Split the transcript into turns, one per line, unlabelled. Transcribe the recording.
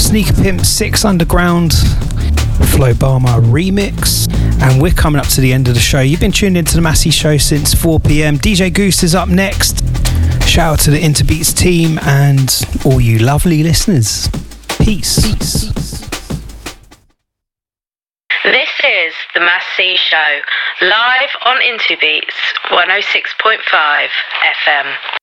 Sneaker Pimp 6 Underground Flobama remix. And we're coming up to the end of the show. You've been tuned into the Massey Show since 4 p.m. DJ Goose is up next. Shout out to the Interbeats team and all you lovely listeners. Peace.
This is the Massey Show, live on Interbeats 106.5 FM.